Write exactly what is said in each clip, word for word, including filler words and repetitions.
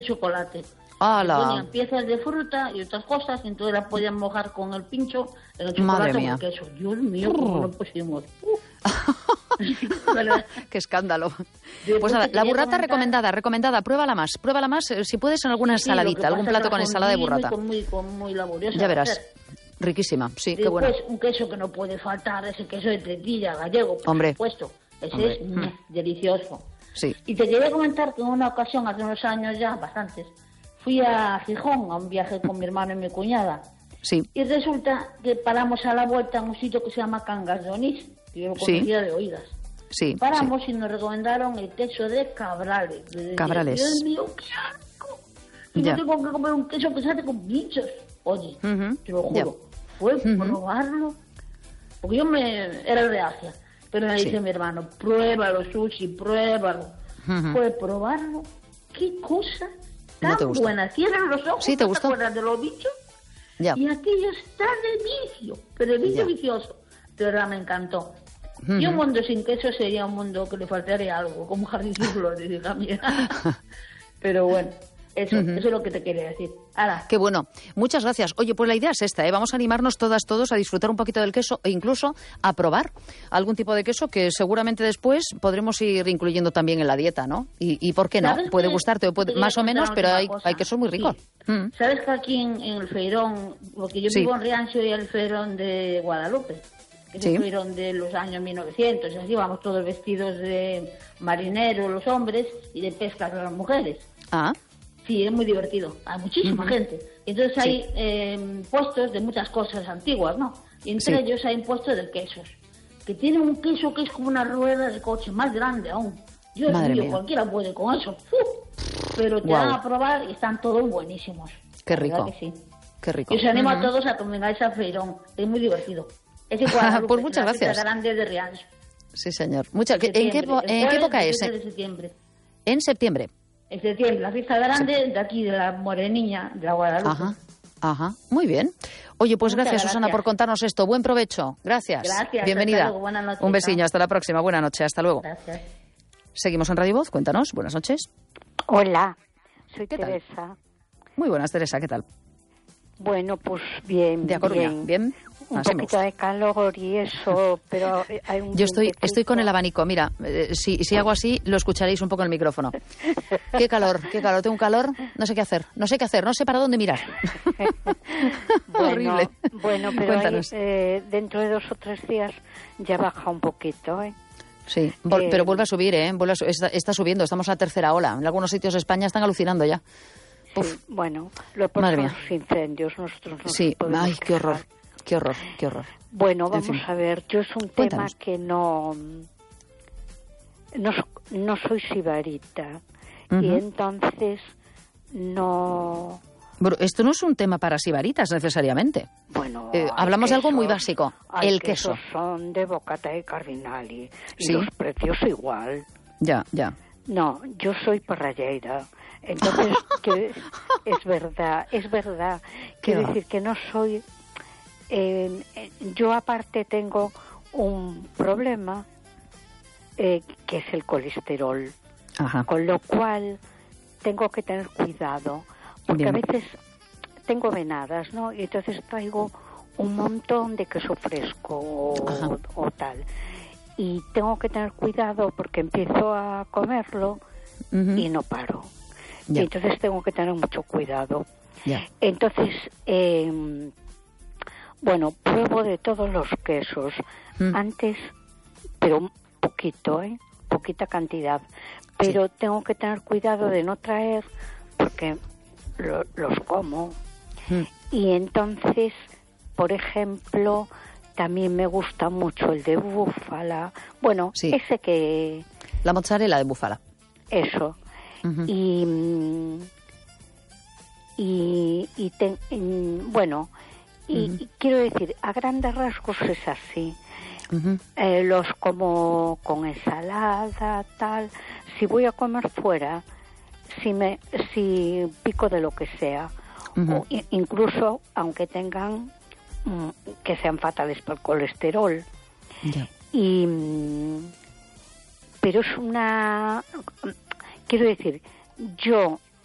chocolate. ¡Hala! Ponían piezas de fruta y otras cosas, y entonces la podían mojar con el pincho en el chocolate o el queso. Dios mío, cómo lo pusimos. ¡Qué escándalo! Pues nada, la burrata comentar... recomendada, recomendada. Pruébala más, pruébala más, si puedes, en alguna sí, ensaladita, algún plato con ensalada de burrata. Muy, muy, muy, muy laboriosa. Ya verás. Riquísima, sí, Después, qué bueno. Un queso que no puede faltar, ese queso de tetilla gallego, por Hombre. supuesto. Ese Hombre. es mm, delicioso. Sí. Y te quería comentar que en una ocasión, hace unos años ya, bastantes, fui a Gijón a un viaje con mi hermano y mi cuñada. Sí. Y resulta que paramos a la vuelta en un sitio que se llama Cangas de Onís, que yo lo conocía sí. de oídas. Sí. Paramos sí. y nos recomendaron el queso de Cabrales. De Cabrales. Dios mío, qué asco. Y yo tengo que comer un queso que se hace con bichos. Oye, uh-huh. te lo juro. Ya. Fue uh-huh. probarlo. Porque yo me era reacia. Pero me dice sí. mi hermano, pruébalo, Susi, pruébalo. Uh-huh. Fue probarlo. Qué cosa tan no buena. Cierran los ojos, ¿Sí te, ¿te acuerdas de los bichos? Ya. Y aquello está de vicio, pero de vicio ya. vicioso. De verdad me encantó. Uh-huh. Y un mundo sin queso sería un mundo que le faltaría algo, como jardín sin flores, hija mía. Pero bueno. Eso, uh-huh. eso es lo que te quería decir. Ahora. Qué bueno. Muchas gracias. Oye, pues la idea es esta, ¿eh? Vamos a animarnos todas, todos a disfrutar un poquito del queso e incluso a probar algún tipo de queso que seguramente después podremos ir incluyendo también en la dieta, ¿no? Y, y ¿por qué no? Puede gustarte o puede, más o menos, pero hay, hay quesos muy ricos. Sí. Mm. ¿Sabes que aquí en, en el Feirón, porque yo sí. vivo en Rianxo y el Feirón de Guadalupe, que es sí. el Feirón de los años mil novecientos, y así vamos todos vestidos de marineros los hombres y de pescas las mujeres. Ah. Sí, es muy divertido. Hay muchísima uh-huh. gente. Entonces hay sí. eh, puestos de muchas cosas antiguas, ¿no? Y entre sí. ellos hay un puesto de quesos. Que tiene un queso que es como una rueda de coche, más grande aún. Dios mío, cualquiera puede con eso. ¡Uf! Pero te wow. dan a probar y están todos buenísimos. Qué rico. Que sí. Qué rico. Y os animo uh-huh. a todos a que vengáis a Feirón. Es muy divertido. Es igual. Pues muchas la gracias. Grande de Rianxo. Sí, señor. Mucha... ¿En, ¿En qué, en qué época es? De septiembre. En septiembre. En septiembre, la fiesta grande sí. de aquí, de la Moreniña, de la Guadalupe. Ajá, ajá, muy bien. Oye, pues gracias, gracias, Susana, por contarnos esto. Buen provecho. Gracias. Gracias. Bienvenida. Hasta luego. Buenas noches. Un besiño, hasta la próxima. Buenas noches, hasta luego. Gracias. Seguimos en Radio Voz, cuéntanos. Buenas noches. Hola, soy ¿Qué Teresa. Tal? Muy buenas, Teresa, ¿qué tal? Bueno, pues bien. De acuerdo, bien. ¿Bien? Un Así poquito de calor y eso, pero hay un Yo estoy estoy con el abanico, mira, eh, si, si hago así lo escucharéis un poco en el micrófono. Qué calor, qué calor, tengo un calor, no sé qué hacer, no sé qué hacer, no sé para dónde mirar. Bueno, horrible. Bueno, pero hay, eh, dentro de dos o tres días ya baja un poquito, ¿eh? Sí, vol- eh, pero vuelve a subir, ¿eh? Vuelve a su- está, está subiendo, estamos a tercera ola. En algunos sitios de España están alucinando ya. Sí, bueno, lo por los incendios, nosotros no Sí, ay, qué horror. Quejar. Qué horror, qué horror. Bueno, en vamos fin. a ver, yo es un Cuéntanos. tema que no, no, no soy sibarita uh-huh. y entonces no... Bueno, esto no es un tema para sibaritas necesariamente. Bueno, eh, hablamos quesos, de algo muy básico, el queso. queso. Son de bocata y cardinali y ¿Sí? los precios igual. Ya, ya. No, yo soy parralleira. Entonces, que es verdad, es verdad. Quiero decir que no soy... Eh, yo aparte tengo un problema eh, que es el colesterol. Ajá. Con lo cual tengo que tener cuidado. Porque Bien. a veces tengo venadas, ¿no? Y entonces traigo un montón de queso fresco o, o tal. Y tengo que tener cuidado porque empiezo a comerlo uh-huh. y no paro. Ya. Y entonces tengo que tener mucho cuidado. Ya. Entonces, eh, bueno, pruebo de todos los quesos. Mm. Antes, pero un poquito, ¿eh? Poquita cantidad. Pero sí. tengo que tener cuidado de no traer porque lo, los como. Mm. Y entonces, por ejemplo, también me gusta mucho el de búfala. Bueno, sí. ese que... La mozzarella de búfala. Eso. Uh-huh. Y, y, y, te, y bueno, y, uh-huh. y quiero decir, a grandes rasgos es así. Uh-huh. Eh, los como con ensalada, tal. Si voy a comer fuera, si me si pico de lo que sea, uh-huh. o incluso aunque tengan mm, que sean fatales para el colesterol. Yeah. Y pero es una... Quiero decir, yo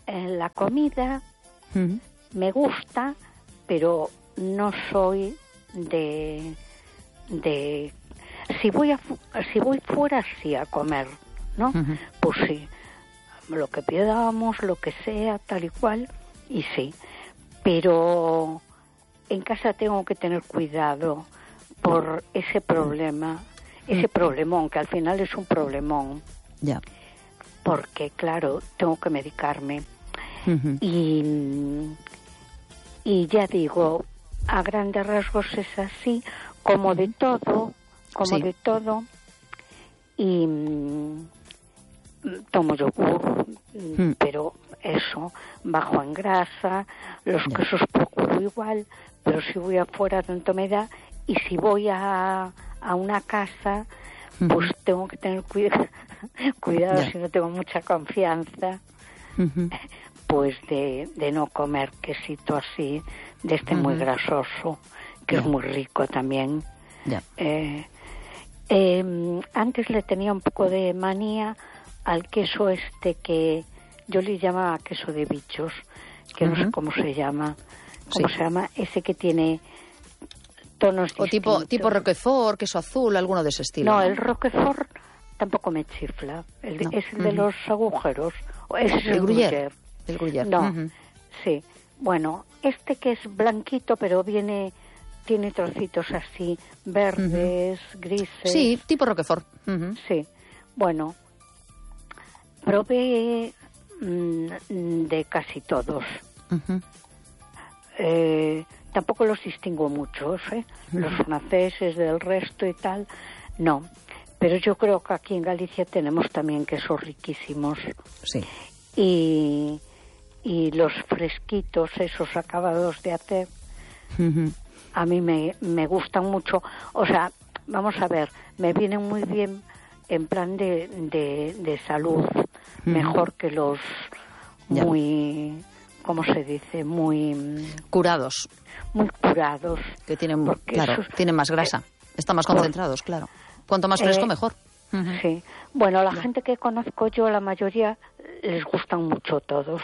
en la comida Uh-huh. me gusta, pero no soy de de si voy a si voy fuera sí a comer, ¿no? Uh-huh. Pues sí, lo que pidamos, lo que sea, tal y cual, y sí. Pero en casa tengo que tener cuidado por ese problema, ese problemón, que al final es un problemón. Ya. Porque, claro, tengo que medicarme. Uh-huh. Y, y ya digo, a grandes rasgos es así, como de todo, como Sí. de todo. Y mm, tomo yogur, Mm. pero eso, bajo en grasa, los Ya. quesos procuro igual, pero si voy afuera tanto me da, y si voy a, a una casa, pues tengo que tener cuida- cuidado, Ya. si no tengo mucha confianza, Uh-huh. pues de, de no comer quesito así, de este muy Ujú. grasoso, que Ya. es muy rico también. Ya. Eh, eh, antes le tenía un poco de manía al queso este que yo le llamaba queso de bichos, que no sé Ujú. cómo se llama, cómo Sí. se llama, ese que tiene tonos O tipo, distintos. tipo Roquefort, queso azul, alguno de ese estilo. No, ¿no? el Roquefort tampoco me chifla, el de- No. es el de Ujú. los agujeros, o ese es El el gruyère. gruyère. El gruyère. No, Ujú. sí. Bueno, este que es blanquito, pero viene, tiene trocitos así, verdes, grises. Sí, tipo Roquefort. Ujú. Sí. Bueno, probé mm, de casi todos. Ujú. Eh, tampoco los distingo muchos, ¿eh? Los franceses del resto y tal, no. Pero yo creo que aquí en Galicia tenemos también quesos riquísimos. Sí. Y, y los fresquitos, esos acabados de hacer, Ujú. a mí me, me gustan mucho. O sea, vamos a ver, me vienen muy bien en plan de, de, de salud, mejor que los Ya. muy, ¿cómo se dice? Muy, Curados, muy curados. que tienen, Porque claro, esos- tienen más grasa. Están más por- concentrados, claro. Cuanto más fresco, Eh, mejor. Ujú. Sí. Bueno, la gente que conozco yo, la mayoría, les gustan mucho todos.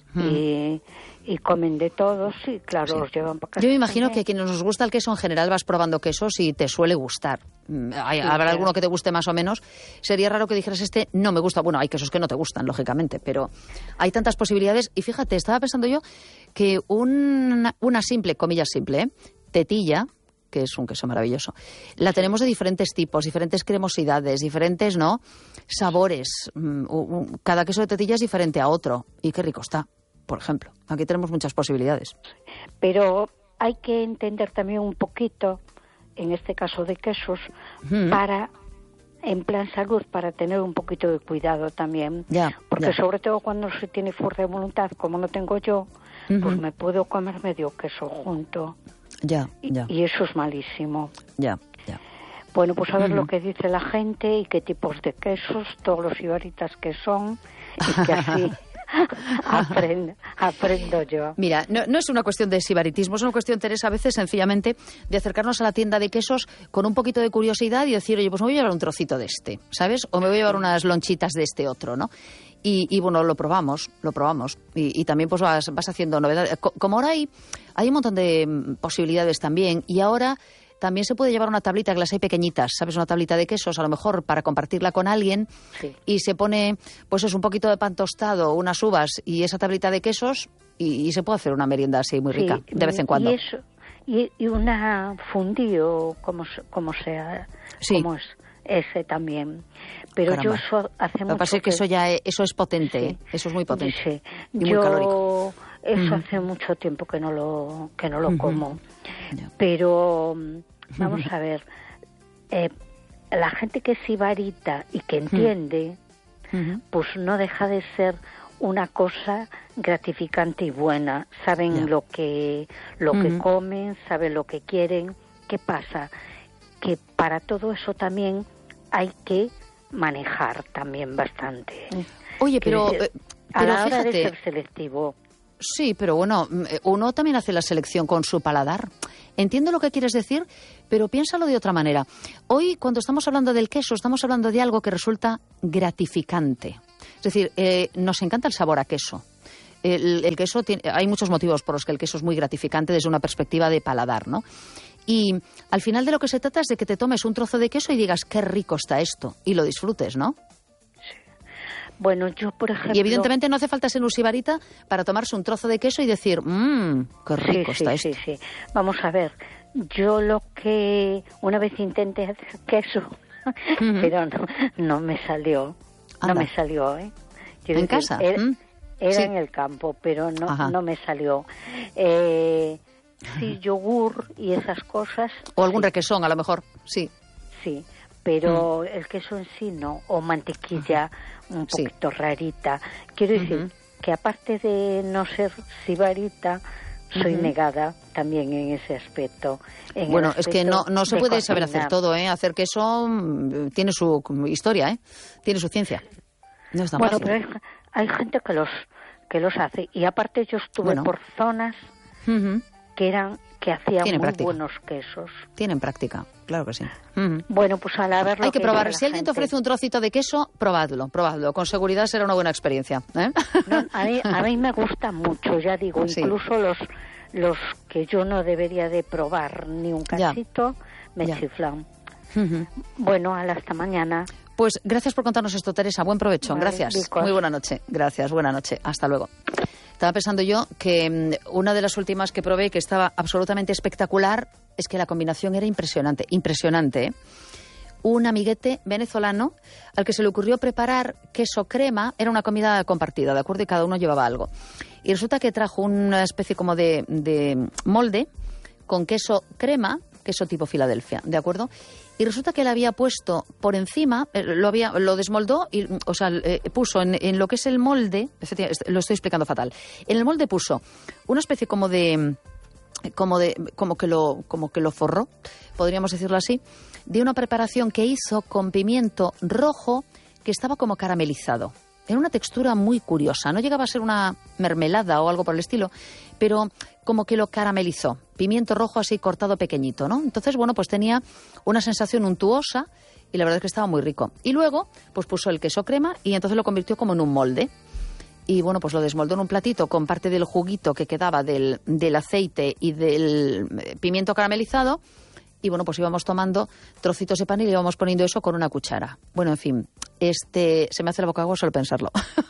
Y, y comen de todos, y claro, los llevan para casa. Yo me imagino que también. a quienes nos gusta el queso, en general vas probando quesos y te suele gustar. Mm, hay- Sí, habrá claro. alguno que te guste más o menos. Sería raro que dijeras este no me gusta. Bueno, hay quesos que no te gustan, lógicamente, pero hay tantas posibilidades. Y fíjate, estaba pensando yo que una, una simple, comillas simple, ¿eh? tetilla, que es un queso maravilloso, la tenemos de diferentes tipos, diferentes cremosidades, diferentes, ¿no? Sabores. Mm, u- u- Cada queso de tetilla es diferente a otro. Y qué rico está, por ejemplo. Aquí tenemos muchas posibilidades. Pero hay que entender también un poquito, en este caso de quesos, Ujú. para, en plan salud, para tener un poquito de cuidado también. Ya, Porque ya. sobre todo cuando se tiene fuerza de voluntad, como no tengo yo, pues Ujú. me puedo comer medio queso junto. Ya, Y, ya, y eso es malísimo. ya, ya. Bueno, pues a ver Ujú. lo que dice la gente y qué tipos de quesos, todos los ibaritas que son, y que así aprendo, aprendo yo. Mira, no, no es una cuestión de sibaritismo, es una cuestión, Teresa, a veces sencillamente de acercarnos a la tienda de quesos con un poquito de curiosidad y decir, oye, pues me voy a llevar un trocito de este, ¿sabes? O me voy a llevar unas lonchitas de este otro, ¿no? Y, y bueno, lo probamos, lo probamos. Y, y también pues vas, vas haciendo novedades. Co- Como ahora hay, hay un montón de mm, posibilidades también. Y ahora también se puede llevar una tablita, que las hay pequeñitas, ¿sabes? Una tablita de quesos, a lo mejor para compartirla con alguien. Sí. Y se pone, pues es un poquito de pan tostado, unas uvas y esa tablita de quesos. Y, y se puede hacer una merienda así muy rica, Sí, de vez en cuando. Y, eso, y, y una fundío, como, se- como sea, Sí. como es ese también. Pero Caramba. yo eso hace Lo mucho que pasa es que eso ya es, eso es potente, Sí. ¿eh? Eso es muy potente. Sí. Y muy yo calórico. eso Ujú. hace mucho tiempo que no lo que no lo Ujú. como. Ya. Pero mm, vamos a ver, eh, la gente que es sibarita y que entiende, Ujú. pues no deja de ser una cosa gratificante y buena. Saben Ya. lo que lo que Ujú. comen, saben lo que quieren. ¿Qué pasa? Que para todo eso también hay que manejar también bastante. ¿eh? Oye, Quiero pero, decir, eh, a pero la hora de fíjate, ser selectivo. sí, pero bueno, mm, eh, uno también hace la selección con su paladar. Entiendo lo que quieres decir, pero piénsalo de otra manera. Hoy, cuando estamos hablando del queso, estamos hablando de algo que resulta gratificante. Es decir, eh, nos encanta el sabor a queso. el, el queso tiene, hay muchos motivos por los que el queso es muy gratificante desde una perspectiva de paladar, ¿no? Y al final de lo que se trata es de que te tomes un trozo de queso y digas, qué rico está esto, y lo disfrutes, ¿no? Bueno, yo, por ejemplo... Y evidentemente no hace falta ser un sibarita para tomarse un trozo de queso y decir, mmm, qué rico sí, está sí, esto. Sí, sí, vamos a ver, yo lo que una vez intenté hacer queso, uh-huh. pero no, no me salió, Anda. no me salió, ¿eh? Quiero ¿En decir, casa? Era, ¿Mm? era sí. en el campo, pero no, no me salió. Eh... Sí, yogur y esas cosas. O algún sí. requesón, a lo mejor, sí. Sí, pero mm. el queso en sí no, o mantequilla uh-huh. un poquito sí. rarita. Quiero decir uh-huh. que aparte de no ser sibarita, soy uh-huh. negada también en ese aspecto. En bueno, aspecto es que no, no se puede cocinar. saber hacer todo, ¿eh? Hacer queso tiene su historia, ¿eh? Tiene su ciencia. No es tan bueno, fácil. pero hay, hay gente que los, que los hace. Y aparte yo estuve bueno. por zonas... Uh-huh. que eran que hacían Tienen muy práctica. buenos quesos. Tienen práctica, claro que sí. Uh-huh. Bueno, pues al haberlo... Hay que, que probar. Si alguien gente... te ofrece un trocito de queso, probadlo, probadlo. Con seguridad será una buena experiencia. ¿eh? No, a, mí, a mí me gusta mucho, ya digo, sí. incluso los los que yo no debería de probar ni un cachito, ya. me ya. chiflan. Uh-huh. Bueno, hasta mañana. Pues gracias por contarnos esto, Teresa. Buen provecho. Vale, gracias. Bicos. Muy buena noche. Gracias, buena noche. Hasta luego. Estaba pensando yo que una de las últimas que probé, que estaba absolutamente espectacular, es que la combinación era impresionante, impresionante, ¿eh? Un amiguete venezolano al que se le ocurrió preparar queso crema, era una comida compartida, ¿de acuerdo? Y cada uno llevaba algo. Y resulta que trajo una especie como de, de molde con queso crema, queso tipo Filadelfia, ¿de acuerdo? Y resulta que le había puesto por encima, eh, lo había lo desmoldó, y, o sea, eh, puso en, en lo que es el molde, lo estoy explicando fatal, en el molde puso una especie como de, como de, como que lo, como que lo forró, podríamos decirlo así, de una preparación que hizo con pimiento rojo que estaba como caramelizado. En una textura muy curiosa, no llegaba a ser una mermelada o algo por el estilo, pero como que lo caramelizó, pimiento rojo así cortado pequeñito, ¿no? Entonces, bueno, pues tenía una sensación untuosa y la verdad es que estaba muy rico. Y luego, pues puso el queso crema y entonces lo convirtió como en un molde. Y bueno, pues lo desmoldó en un platito con parte del juguito que quedaba del, del aceite y del pimiento caramelizado. Y bueno, pues íbamos tomando trocitos de pan y le íbamos poniendo eso con una cuchara. Bueno, en fin, este se me hace la boca agua solo pensarlo.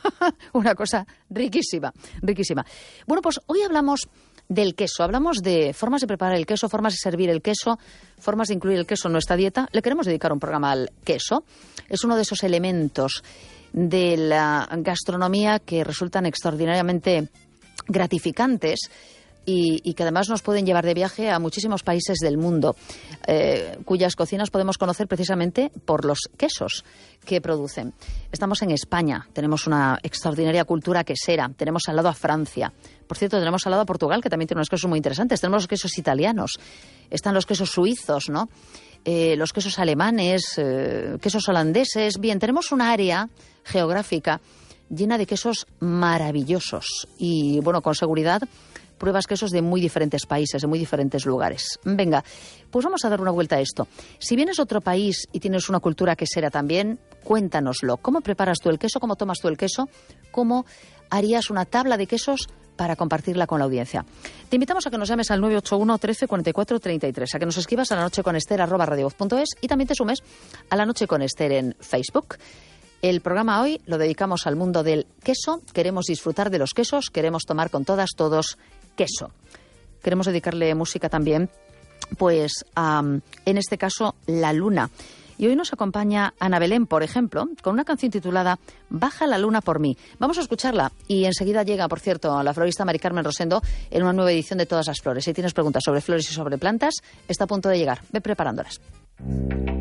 Una cosa riquísima, riquísima. Bueno, pues hoy hablamos del queso. Hablamos de formas de preparar el queso, formas de servir el queso, formas de incluir el queso en nuestra dieta. Le queremos dedicar un programa al queso. Es uno de esos elementos de la gastronomía que resultan extraordinariamente gratificantes y, y que además nos pueden llevar de viaje a muchísimos países del mundo, eh, cuyas cocinas podemos conocer precisamente por los quesos que producen. Estamos en España, tenemos una extraordinaria cultura quesera, tenemos al lado a Francia. Por cierto, tenemos al lado a Portugal, que también tiene unos quesos muy interesantes. Tenemos los quesos italianos, están los quesos suizos, ¿no? Eh, los quesos alemanes, eh, quesos holandeses. Bien, tenemos un área geográfica llena de quesos maravillosos y, bueno, con seguridad pruebas quesos de muy diferentes países, de muy diferentes lugares. Venga, pues vamos a dar una vuelta a esto. Si vienes a otro país y tienes una cultura quesera también, cuéntanoslo. ¿Cómo preparas tú el queso? ¿Cómo tomas tú el queso? ¿Cómo harías una tabla de quesos para compartirla con la audiencia? Te invitamos a que nos llames al nueve ocho uno, trece, cuarenta y cuatro, treinta y tres, a que nos escribas a la noche con Ester arroba radiovoz punto es y también te sumes a La Noche con Ester en Facebook. El programa hoy lo dedicamos al mundo del queso. Queremos disfrutar de los quesos, queremos tomar con todas, todos queso. Queremos dedicarle música también, pues, a, en este caso, La Luna. Y hoy nos acompaña Ana Belén, por ejemplo, con una canción titulada Baja la luna por mí. Vamos a escucharla y enseguida llega, por cierto, la florista Mari Carmen Rosendo en una nueva edición de Todas las Flores. Si tienes preguntas sobre flores y sobre plantas, está a punto de llegar. Ve preparándolas.